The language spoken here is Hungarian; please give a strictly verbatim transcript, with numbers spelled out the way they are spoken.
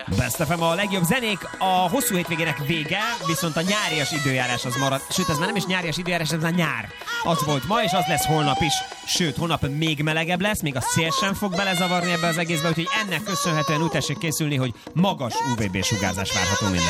Best ef em, a legjobb zenék, a hosszú hétvégének vége, viszont a nyárias időjárás az marad. Sőt, ez már nem is nyárias időjárás, ez a nyár. Az volt ma, és az lesz holnap is. Sőt, holnap még melegebb lesz, még a szél sem fog belezavarni ebbe az egészbe, úgyhogy ennek köszönhetően úgy tessék készülni, hogy magas u vé bé sugárzás várható minden.